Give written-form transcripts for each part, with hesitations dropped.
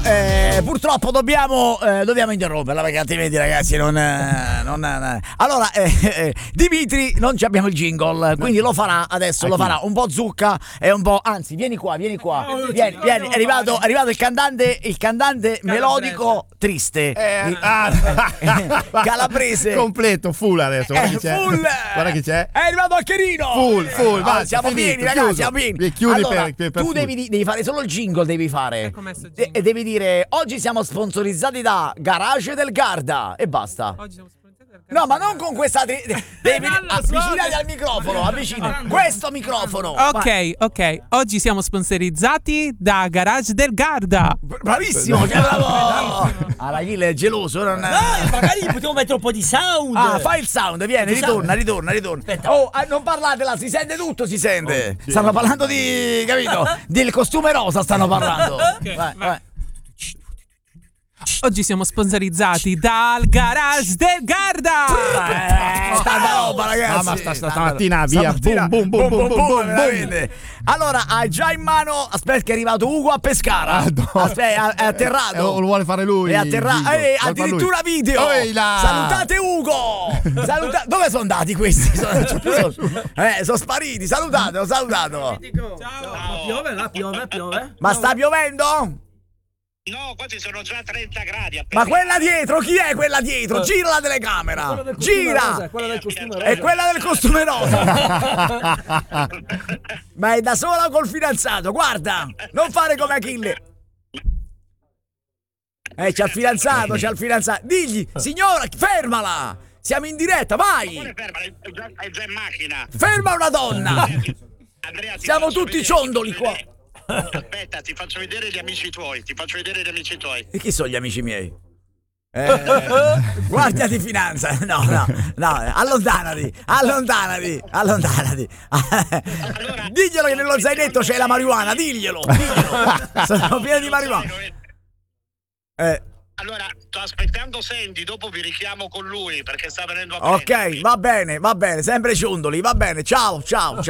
purtroppo dobbiamo interromperla, perché altrimenti, ragazzi, allora, Dimitri, non ci abbiamo il jingle, quindi lo farà adesso, lo farà un po' zucca e un po', anzi, vieni qua, vieni, è arrivato il cantante melodico triste, calabrese completo, full adesso, guarda chi c'è, è arrivato Accherino, full, va, siamo pieni, ragazzi, siamo pieni. Allora, tu devi fare solo il jingle, devi fare e devi dire: oggi siamo sponsorizzati da Garage del Garda e basta. Oggi siamo sponsorizzati del Garda. No, ma non con questa devi avvicinati al microfono, avvicina questo microfono. Ok. Oggi siamo sponsorizzati da Garage del Garda. Bravissimo, bravo. Achille è geloso, magari potremmo mettere un po' di sound. Fai il sound, vieni, ritorna. Aspetta. Oh, non parlatela, si sente tutto, si sente. Stanno parlando capito? Del costume rosa stanno parlando. Vai. Oggi siamo sponsorizzati dal Garage del Garda. Sta roba, ragazzi. Ma stamattina via, boom. Allora, hai già in mano, aspetta che è arrivato Ugo a Pescara. Aspetta, è atterrato. Lo vuole fare lui. È atterrato. Addirittura video. Salutate Ugo. Dove sono andati questi? Sono spariti. Salutatelo. Ciao. Piove. Ma sta piovendo? No, qua ci sono già 30 gradi. Ma quella dietro, chi è quella dietro? Gira la telecamera. Gira! Quella del costume rosa. È quella del costume rosa. Ma è da sola col fidanzato, guarda! Non fare come Achille. C'ha il fidanzato. Digli, signora, fermala! Siamo in diretta, vai! È già in macchina. Ferma una donna! Andrea, siamo tutti ciondoli qua. Aspetta, ti faccio vedere gli amici tuoi. E chi sono gli amici miei? Guardia di finanza. No, allontanati. Diglielo che nello zainetto c'è la marijuana, diglielo. Sono pieno di marijuana. Allora, sto aspettando Sandy, dopo vi richiamo con lui perché sta venendo a prendere. Ok, va bene, sempre ciondoli, va bene, ciao.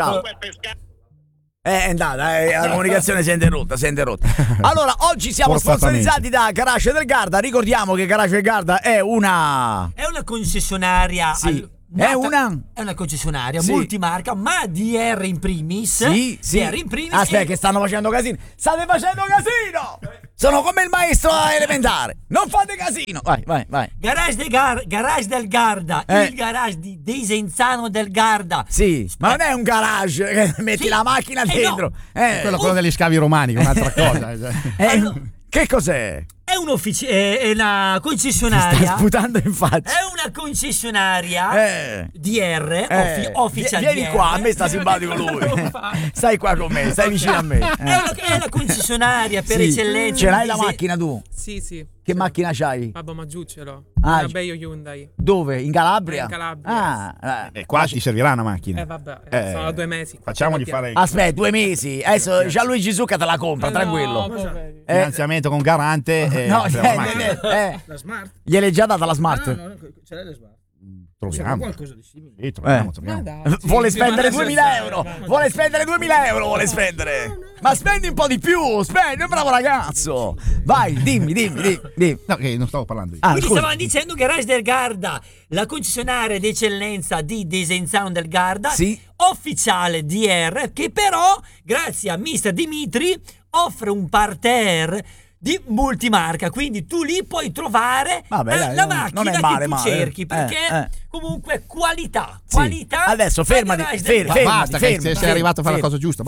È andata, la comunicazione si è interrotta. Allora, oggi siamo sponsorizzati da Garage del Garda. Ricordiamo che Garage del Garda è una concessionaria. Sì. È una concessionaria multimarca, ma DR in primis. Sì. DR in primis. Aspetta, che stanno facendo casino. State facendo casino! Sono come il maestro elementare. Non fate casino. Vai. Garage del Garda. Il garage di Desenzano del Garda. Sì, ma non è un garage che metti la macchina dentro. È quello degli scavi romani, che è un'altra cosa. Che cos'è? È una concessionaria. Stai sputando in faccia. È una concessionaria DR ufficiale. Vieni qua, a me sta simpatico lui. Stai qua con me, stai vicino a me. È una concessionaria per eccellenza. Ce l'hai la macchina tu? Sì. Che macchina c'hai? Vabbè, ma giù ce l'ho. Una Beio Hyundai. Dove? In Calabria? In Calabria. Qua ci servirà una macchina. Vabbè, sono 2 mesi. Facciamogli fare. Aspetta, 2 mesi. Adesso Gianluigi Zucca te la compra, tranquillo. Finanziamento con garante. La Smart. Gliel'hai già data la Smart? No, ce l'hai la Smart. Troviamo qualcosa di simile. Sì, troviamo. Vuole spendere 2000 euro. Vuole spendere 2000 euro. Ma spendi un po' di più. Spendi, un bravo ragazzo. Vai, dimmi. No, che non stavo parlando io. Quindi stavamo dicendo Garage del Garda, la concessionaria d'eccellenza di Desenzano del Garda, ufficiale DR, che però, grazie a Mr. Dimitri, offre un parterre di multimarca, quindi tu lì puoi trovare la macchina non è male, che tu cerchi, perché comunque qualità. Adesso fermati. Basta, sei arrivato a fare la cosa giusta.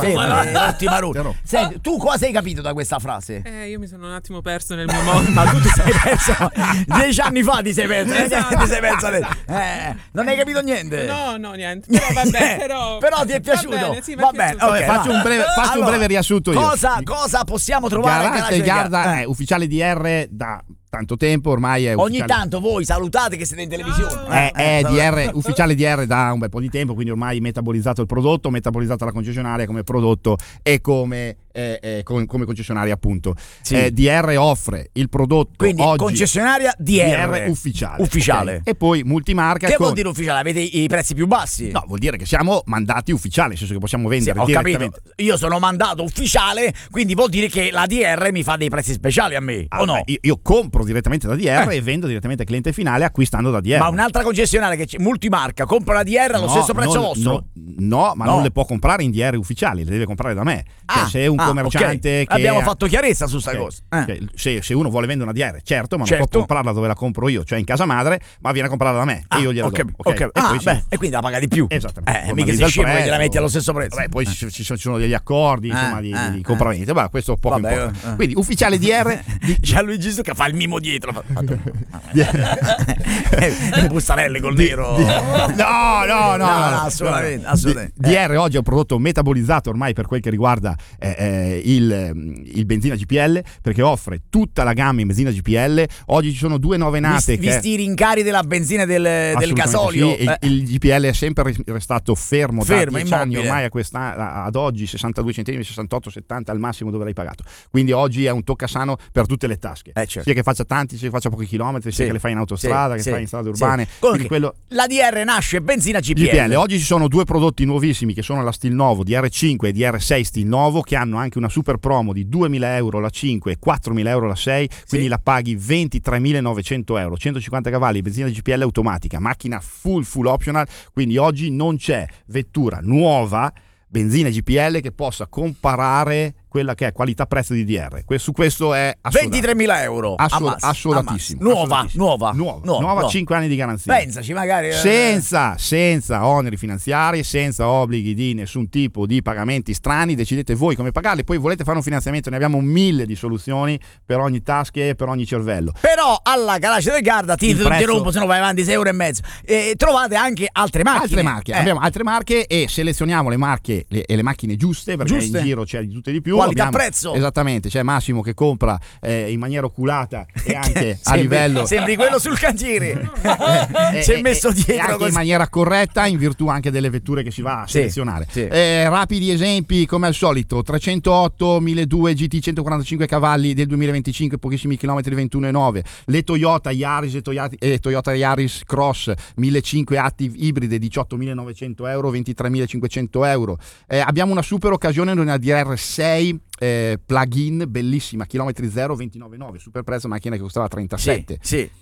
Senti, tu cosa hai capito da questa frase? Io mi sono un attimo perso nel mio mondo. Ma tu ti sei perso 10 anni fa, ti sei perso. Non hai capito niente? No, niente. Però vabbè, però ti è piaciuto? Va bene. Faccio un breve riassunto io. Cosa possiamo trovare? Garage del Garda è ufficiale DR da tanto tempo, ormai è ufficiale. Ogni tanto voi salutate che siete in televisione. È DR, ufficiale DR da un bel po' di tempo, quindi ormai metabolizzato il prodotto, metabilizzata la concessionaria come prodotto e come come concessionaria appunto. Sì. DR offre il prodotto, quindi oggi concessionaria DR ufficiale. Okay. E poi multimarca. Che vuol dire ufficiale? Avete i prezzi più bassi? No, vuol dire che siamo mandati ufficiali, nel senso che possiamo vendere ho direttamente. capito. Io sono mandato ufficiale, quindi vuol dire che la DR mi fa dei prezzi speciali a me, o no? Io compro direttamente da DR e vendo direttamente al cliente finale acquistando da DR. Ma un'altra concessionaria che c'è, multimarca, compra la DR allo stesso prezzo vostro? No, ma non le può comprare in DR ufficiali, le deve comprare da me. Se è un commerciante che abbiamo fatto chiarezza su sta cosa. Se uno vuole vendere una DR, certo, ma non può comprarla dove la compro io, cioè in casa madre, ma viene a comprarla da me e io gliela do. E quindi la paga di più. Esattamente. Mica si scema e gliela metti allo stesso prezzo. Poi ci sono degli accordi insomma di compravendita, questo poco importa. Quindi ufficiale DR Gianluigi Zucca fa il mimo dietro. Bustarelle col nero. No, assolutamente. DR oggi è un prodotto metabolizzato ormai per quel che riguarda il benzina GPL, perché offre tutta la gamma in benzina GPL. Oggi ci sono due nuove nate visti i rincari della benzina del gasolio. Sì, il GPL è sempre restato fermo da 10 anni immobile. ormai ad oggi 62 centesimi, 68-70 al massimo dove l'hai pagato. Quindi oggi è un toccasano per tutte le tasche, certo. sia che faccia tanti, sia che faccia pochi chilometri, sia che le fai in autostrada, che fai in strade urbane. La DR nasce benzina GPL. Oggi ci sono due prodotti nuovissimi che sono la Stilnovo DR5 e DR6 Stilnovo, che hanno anche una super promo di 2.000 euro la 5 e 4.000 euro la 6, quindi la paghi 23.900 euro, 150 cavalli, benzina GPL automatica, macchina full optional. Quindi oggi non c'è vettura nuova benzina GPL che possa comparare quella che è qualità-prezzo di DR. Su questo è 23.000 euro. Assodatissimo. Nuova. 5 anni di garanzia. Pensaci magari. Senza oneri finanziari, senza obblighi di nessun tipo di pagamenti strani. Decidete voi come pagarli. Poi volete fare un finanziamento, ne abbiamo 1000 di soluzioni per ogni tasca e per ogni cervello. Però alla Garage del Garda ti interrompo, se no vai avanti 6 euro e mezzo. Trovate anche altre macchine. Abbiamo altre marche e selezioniamo le marche e le macchine giuste, perché in giro c'è di tutto e di più. Qualità-prezzo. Esattamente, c'è Massimo che compra in maniera oculata e anche a livello. Sembri quello sul cantiere. Si è messo dietro anche in maniera corretta, in virtù anche delle vetture che si va a selezionare. Rapidi esempi, come al solito: 308 1200 GT 145 cavalli del 2025, pochissimi chilometri, 21,9. Le Toyota Yaris e Toyota Yaris Cross 1500 Active ibride, 18.900 euro, 23.500 euro. Abbiamo una super occasione, una DR6 plug-in bellissima, chilometri 0, 29,9, super prezzo, macchina che costava 37.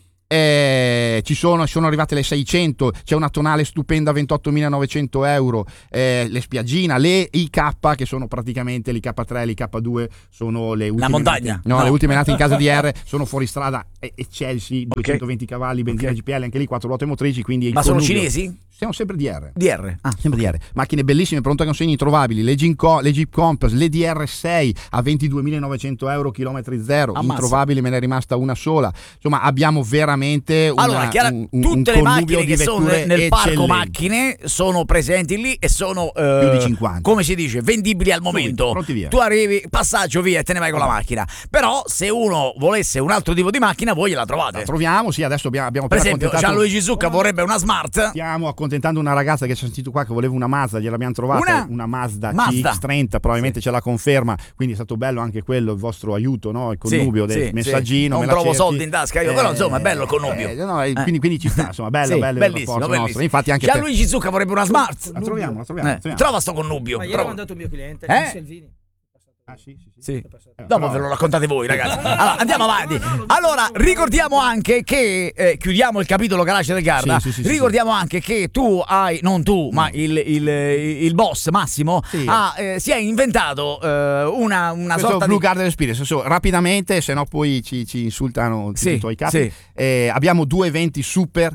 Sono arrivate le 600, c'è una tonale stupenda 28.900 euro, le spiaggina, le IK che sono praticamente l'IK3, l'IK2 sono le ultime, la montagna, le ultime nate in casa di R, sono fuoristrada e Chelsea 220 cavalli, benzina GPL, anche lì 4 ruote motrici, quindi ma sono cinesi? Siamo sempre DR. Sempre DR. Macchine bellissime, pronte a consegna, introvabili. Le Jeep Compass, le DR6 a 22.900 euro, chilometri 0, introvabili, me ne è rimasta una sola. Insomma, abbiamo veramente tutte le macchine che sono nel parco macchine sono presenti lì e sono più di 50. Come si dice, vendibili al momento. Pronti via. Tu arrivi, passaggio via e te ne vai con la macchina. Però se uno volesse un altro tipo di macchina, voi gliela trovate. La troviamo, sì, adesso abbiamo per esempio Gianluigi Zucca vorrebbe una Smart. Stiamo accontentando una ragazza che ci ha sentito qua che voleva una Mazda, gliel'abbiamo trovata, una Mazda CX-30, probabilmente ce la conferma, quindi è stato bello anche quello, il vostro aiuto, no? Il connubio del messaggino. Non trovo soldi in tasca io, però insomma è bello il connubio. Quindi ci sta, insomma, bello il rapporto nostro. Infatti anche Gianluigi Zucca vorrebbe una Smart. La troviamo. Trova sto connubio. Ma io ho mandato un mio cliente, Selvini. Sì. Dopo ve lo raccontate voi, ragazzi. Allora, andiamo avanti. Allora, ricordiamo anche che chiudiamo il capitolo Garage del Garda. Ricordiamo anche che tu hai, non tu, ma il boss Massimo si è inventato una sorta Blue di Garden Experience. Rapidamente, se no poi ci insultano i tuoi capi. Abbiamo due eventi super.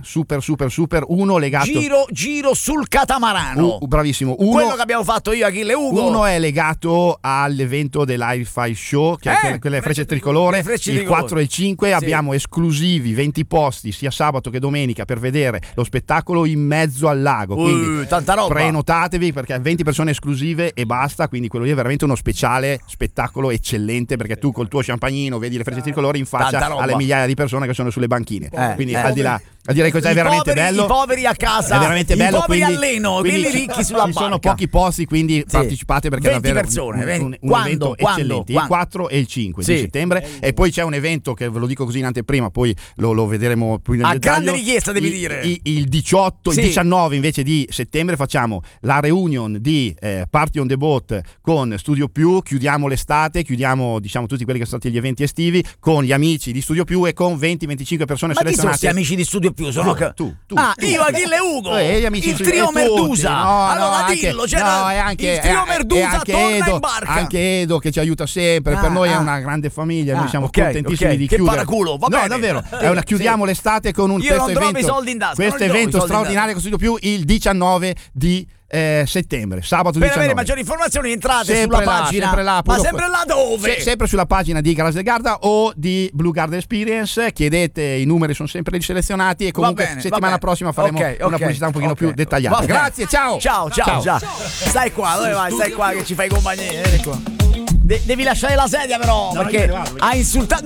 Uno legato Giro sul catamarano. Bravissimo. Quello che abbiamo fatto io, Achille Ugo. Uno è legato all'evento dell'Hi-Fi Show, che è quelle frecce tricolore, il 4 e il 5. Abbiamo esclusivi 20 posti sia sabato che domenica per vedere lo spettacolo in mezzo al lago, quindi tanta roba. Prenotatevi perché 20 persone esclusive e basta, quindi quello lì è veramente uno speciale spettacolo eccellente, perché tu col tuo champagnino vedi le frecce tricolore in faccia alle migliaia di persone che sono sulle banchine, quindi al di là direi che è veramente bello. I poveri a casa, è veramente bello, i poveri quindi, alleno, quelli ricchi sulla barca. Ci sono pochi posti, quindi partecipate perché 20 è davvero persone, un evento eccellente. Il 4 e il 5 di settembre. E poi c'è un evento che ve lo dico così in anteprima, poi lo vedremo più nel dettaglio. Grande richiesta devi dire. Il 18, il 19 invece di settembre facciamo la reunion di Party on the Boat con Studio Più, chiudiamo l'estate, chiudiamo diciamo tutti quelli che sono stati gli eventi estivi con gli amici di Studio Più e con 20-25 persone selezionate. Ma chi sono questi amici di Studio Più? Sono tu. Io, Achille e Ugo, gli amici il trio Merdusa. Allora dillo, il trio Merdusa torna in barca. Anche Edo che ci aiuta sempre, per noi è una grande famiglia, noi siamo contentissimi di chiudere. Che paraculo, va bene. No, davvero, chiudiamo l'estate con questo evento straordinario con Studio Più il 19 di settembre, sabato 19. Per avere maggiori informazioni entrate sulla pagina. Sempre là, ma sempre là dove? Sempre sulla pagina di Garage del Garda o di Blue Garden Experience, chiedete, i numeri sono sempre selezionati e comunque settimana prossima faremo una pubblicità un pochino più dettagliata. Grazie, ciao. Stai qua, dove vai? Stai qua che ci fai compagnia. Devi lasciare la sedia però, perché ha insultato